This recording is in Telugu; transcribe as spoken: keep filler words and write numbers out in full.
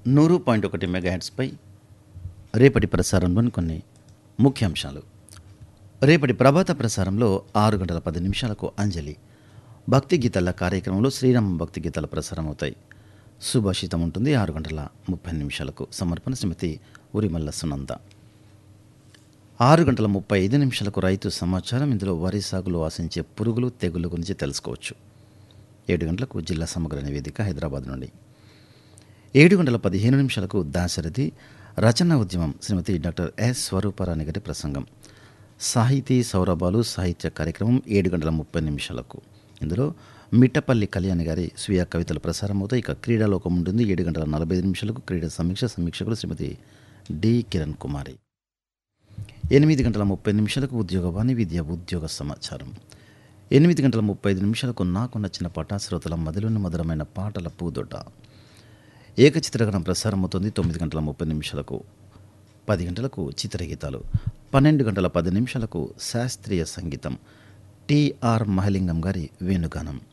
నూరు పాయింట్ ఒకటి మెగాహెట్స్పై రేపటి ప్రసారంలోని కొన్ని ముఖ్యాంశాలు. రేపటి ప్రభాత ప్రసారంలో ఆరు గంటల పది నిమిషాలకు అంజలి భక్తి గీతాల కార్యక్రమంలో శ్రీరామ భక్తి గీతాల ప్రసారం అవుతాయి. సుభాషితం ఉంటుంది ఆరు గంటల ముప్పై నిమిషాలకు. సమర్పణ శ్రీమతి ఉరిమల్ల సునంద. ఆరు గంటల ముప్పై ఐదు నిమిషాలకు రైతు సమాచారం. ఇందులో వరి సాగులో ఆశించే పురుగులు తెగుళ్ళ గురించి తెలుసుకోవచ్చు. ఏడు గంటలకు జిల్లా సమగ్ర నివేదిక హైదరాబాద్ నుండి. ఏడు గంటల పదిహేను నిమిషాలకు దాశరథి రచనా ఉద్యమం శ్రీమతి డాక్టర్ ఎస్ స్వరూపరాణి గారి ప్రసంగం. సాహితీ సౌరభాలు సాహిత్య కార్యక్రమం ఏడు గంటల ముప్పై నిమిషాలకు. ఇందులో మిట్టపల్లి కళ్యాణి గారి స్వీయ కవితలు ప్రసారం అవుతాయి. ఇక క్రీడాలోకం ఉంటుంది ఏడు గంటల నలభై ఐదు నిమిషాలకు. క్రీడా సమీక్ష సమీక్షకులు శ్రీమతి డి కిరణ్ కుమారి. ఎనిమిది గంటల ముప్పై నిమిషాలకు ఉద్యోగవాణి విద్య ఉద్యోగ సమాచారం. ఎనిమిది గంటల ముప్పై ఐదు నిమిషాలకు నాకు నచ్చిన పాట శ్రోతల మదిలోని మధురమైన పాటల పూదోట ఏకచిత్రగణం ప్రసారం అవుతుంది తొమ్మిది గంటల ముప్పై నిమిషాలకు. పది గంటలకు చిత్రగీతాలు. పన్నెండు గంటల పది నిమిషాలకు శాస్త్రీయ సంగీతం టిఆర్ మహలింగం గారి వేణుగానం.